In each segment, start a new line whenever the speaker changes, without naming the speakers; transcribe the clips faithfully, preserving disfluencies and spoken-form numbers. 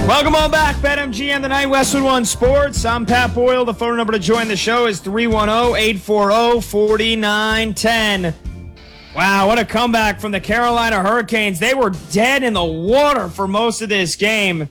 Welcome on back, BetMGM tonight, Westwood One Sports. I'm Pat Boyle. The phone number to join the show is three one zero, eight four zero, four nine one zero. Wow, what a comeback from the Carolina Hurricanes. They were dead in the water for most of this game.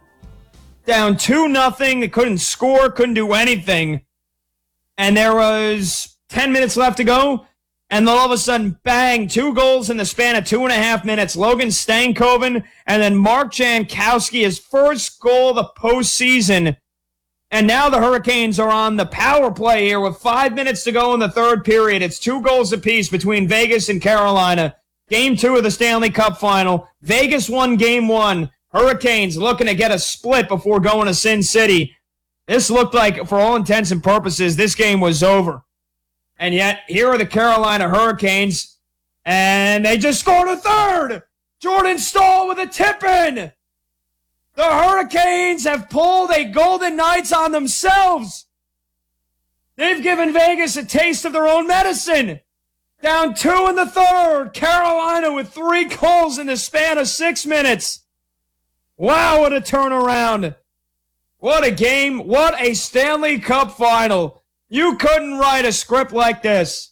Down two nothing. They couldn't score, couldn't do anything. And there was ten minutes left to go. And then all of a sudden, bang, two goals in the span of two and a half minutes. Logan Stankoven and then Mark Jankowski, his first goal of the postseason. And now the Hurricanes are on the power play here with five minutes to go in the third period. It's two goals apiece between Vegas and Carolina. Game two of the Stanley Cup final. Vegas won game one. Hurricanes looking to get a split before going to Sin City. This looked like, for all intents and purposes, this game was over. And yet, here are the Carolina Hurricanes, and they just scored a third! Jordan Staal with a tip-in! The Hurricanes have pulled a Golden Knights on themselves! They've given Vegas a taste of their own medicine! Down two in the third! Carolina with three goals in the span of six minutes! Wow, what a turnaround! What a game! What a Stanley Cup final! You couldn't write a script like this.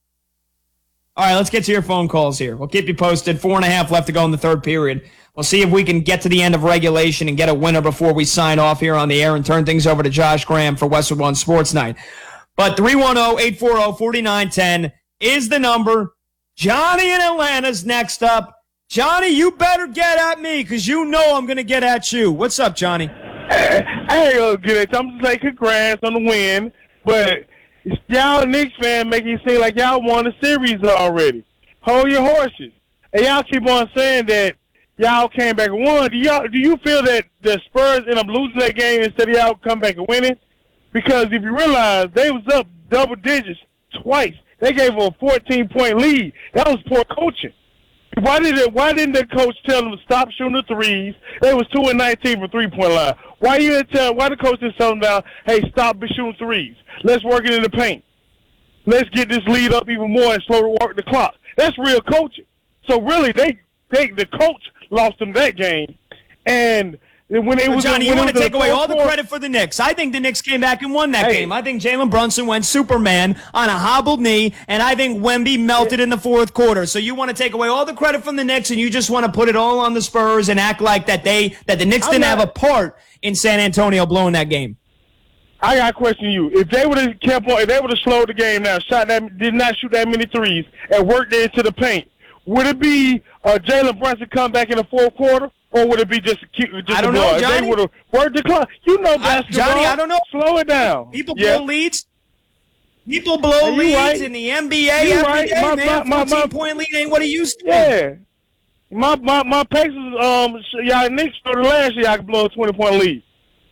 All right, let's get to your phone calls here. We'll keep you posted. Four and a half left to go in the third period. We'll see if we can get to the end of regulation and get a winner before we sign off here on the air and turn things over to Josh Graham for Westwood One Sports Night. But three one zero, eight four zero, four nine one zero is the number. Johnny in Atlanta's next up. Johnny, you better get at me because you know I'm going to get at you. What's up, Johnny?
I ain't going to get at you. I'm just like, congrats on the win. But y'all Knicks fan making it seem like y'all won the series already. Hold your horses. And y'all keep on saying that y'all came back and won. Do y'all do you feel that the Spurs end up losing that game instead of y'all come back and winning? Because if you realize they was up double digits twice. They gave them a fourteen-point lead. That was poor coaching. Why did it, why didn't the coach tell them to stop shooting the threes? They was two and nineteen from three-point line. Why you didn't tell? Why the coach didn't tell them down? Hey, stop shooting threes. Let's work it in the paint. Let's get this lead up even more and slow work the clock. That's real coaching. So really, they they the coach lost them that game, and when it
so
was
Johnny,
when
you want to take away all the
fourth,
credit for the Knicks. I think the Knicks came back and won that
hey.
game. I think Jalen Brunson went Superman on a hobbled knee, and I think Wemby melted in the fourth quarter. So you want to take away all the credit from the Knicks, and you just want to put it all on the Spurs and act like that they that the Knicks
I'm
didn't
not,
have a part in San Antonio blowing that game.
I got to question you. If they would have kept on, if they would have slowed the game down, shot that, did not shoot that many threes, and worked it into the paint, would it be uh, Jalen Brunson come back in the fourth quarter? Or would it be just a cute? Just
I don't
a
know,
If
Johnny.
They would have worked the clock. You know basketball.
I, Johnny, I don't know.
Slow it down.
People
yeah.
blow leads. People blow
you
leads
right.
in the N B A
You
every
right.
day,
My-
man.
my- my-
fourteen-point lead ain't what it used to be.
Yeah. My my my Pacers, um, y'all Knicks started last year. I could blow a twenty-point lead.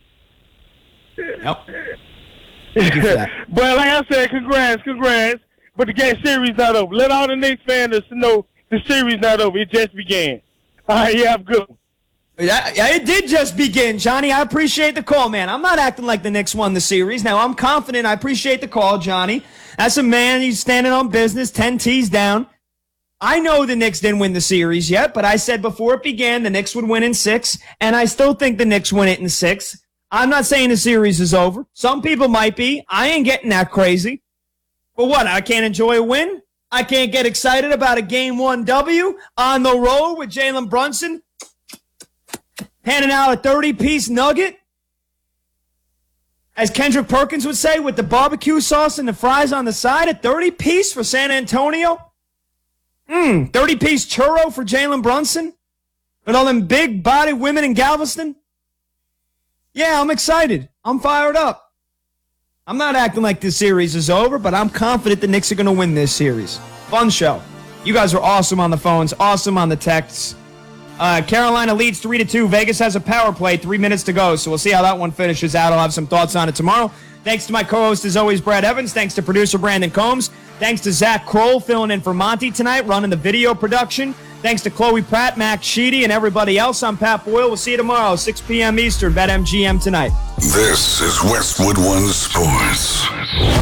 Yep. Thank you for that.
But like I said, congrats, congrats. But the game series not over. Let all the Knicks fans know the series not over. It just began. All right, you have a good one.
That, it did just begin, Johnny. I appreciate the call, man. I'm not acting like the Knicks won the series. Now, I'm confident. I appreciate the call, Johnny. That's a man. He's standing on business, ten T's down. I know the Knicks didn't win the series yet, but I said before it began the Knicks would win in six, and I still think the Knicks win it in six. I'm not saying the series is over. Some people might be. I ain't getting that crazy. But what, I can't enjoy a win? I can't get excited about a game one W on the road with Jalen Brunson handing out a thirty-piece nugget? As Kendrick Perkins would say, with the barbecue sauce and the fries on the side, a thirty-piece for San Antonio? Mmm, thirty-piece churro for Jalen Brunson? With all them big-bodied women in Galveston? Yeah, I'm excited. I'm fired up. I'm not acting like this series is over, but I'm confident the Knicks are going to win this series. Fun show. You guys are awesome on the phones, awesome on the texts. Uh, Carolina leads three to two. Vegas has a power play, three minutes to go, so we'll see how that one finishes out. I'll have some thoughts on it tomorrow. Thanks to my co-host, as always, Brad Evans. Thanks to producer Brandon Combs. Thanks to Zach Kroll filling in for Monty tonight, running the video production. Thanks to Chloe Pratt, Max Sheedy, and everybody else. I'm Pat Boyle. We'll see you tomorrow, six p.m. Eastern, BetMGM tonight.
This is Westwood One Sports.